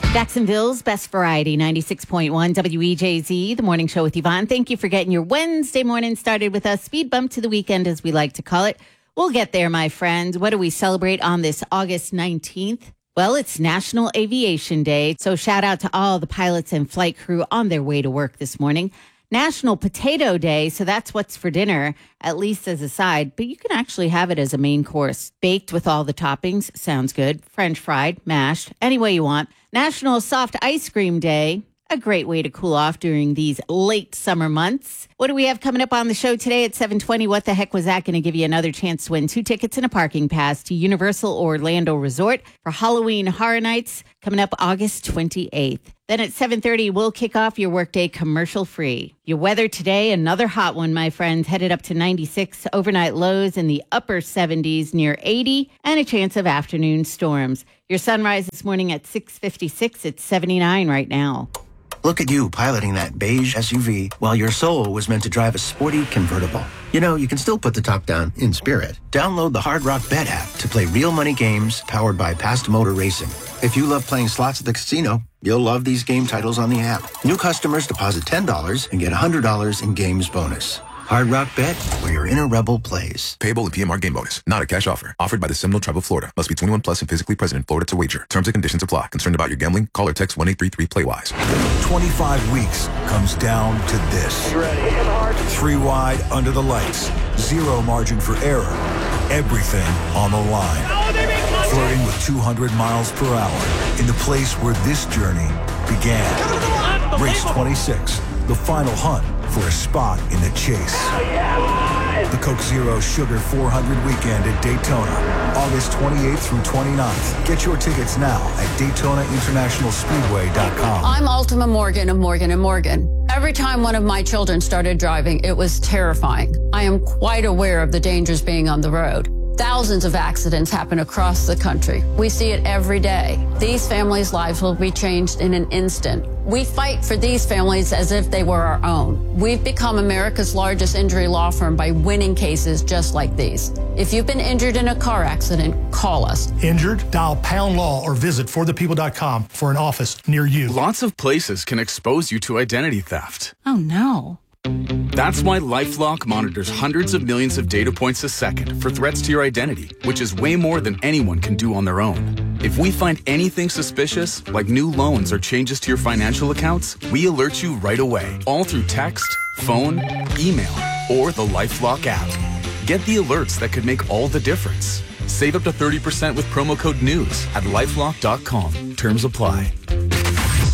Jacksonville's best variety, 96.1 WEJZ, the morning show with Yvonne. Thank you for getting your Wednesday morning started with us. Speed bump to the weekend, as we like to call it. We'll get there, my friends. What do we celebrate on this August 19th? Well, it's National Aviation Day, so shout out to all the pilots and flight crew on their way to work this morning. National Potato Day, so that's what's for dinner, at least as a side, but you can actually have it as a main course. Baked with all the toppings, sounds good. French fried, mashed, any way you want. National Soft Ice Cream Day, a great way to cool off during these late summer months. What do we have coming up on the show today at 7:20? What the heck was that? Going to give you another chance to win 2 tickets and a parking pass to Universal Orlando Resort for Halloween Horror Nights coming up August 28th. Then at 7:30, we'll kick off your workday commercial free. Your weather today, another hot one, my friends, headed up to 96, overnight lows in the upper 70s near 80, and a chance of afternoon storms. Your sunrise this morning at 6:56, it's 79 right now. Look at you piloting that beige SUV while your soul was meant to drive a sporty convertible. You know, you can still put the top down in spirit. Download the Hard Rock Bet app to play real money games powered by Past Motor Racing. If you love playing slots at the casino, you'll love these game titles on the app. New customers deposit $10 and get $100 in games bonus. Hard Rock Bet, where your inner rebel plays. Payable in PMR game bonus. Not a cash offer. Offered by the Seminole Tribe of Florida. Must be 21 plus and physically present in Florida to wager. Terms and conditions apply. Concerned about your gambling? Call or text 1-833-PLAY-WISE. 25 weeks comes down to this. 3 wide under the lights. 0 margin for error. Everything on the line. Flirting with 200 miles per hour in the place where this journey began. Race 26. The final hunt for a spot in the chase. The Coke Zero Sugar 400 weekend at Daytona, August 28th through 29th. Get your tickets now at DaytonaInternationalSpeedway.com. I'm Ultima Morgan of Morgan & Morgan. Every time one of my children started driving, it was terrifying. I am quite aware of the dangers being on the road. Thousands of accidents happen across the country. We see it every day. These families' lives will be changed in an instant. We fight for these families as if they were our own. We've become America's largest injury law firm by winning cases just like these. If you've been injured in a car accident, call us. Injured? Dial Pound Law or visit forthepeople.com for an office near you. Lots of places can expose you to identity theft. Oh, no. That's why LifeLock monitors hundreds of millions of data points a second for threats to your identity, which is way more than anyone can do on their own. If we find anything suspicious, like new loans or changes to your financial accounts, we alert you right away, all through text, phone, email, or the LifeLock app. Get the alerts that could make all the difference. Save up to 30% with promo code NEWS at LifeLock.com. Terms apply.